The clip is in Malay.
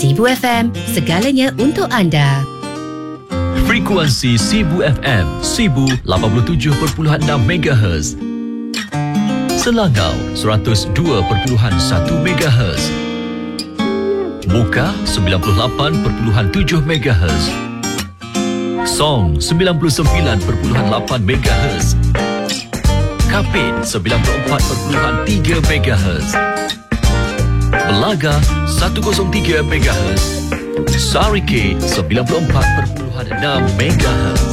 Sibu FM, segalanya untuk anda. Frekuensi Sibu FM, Sibu 87.6 MHz. Selangau 102.1 MHz. Muka 98.7 MHz. Song 99.8 MHz. Kapit 94.3 MHz. Belaga 103 MHz. Sarike 94.6 MHz.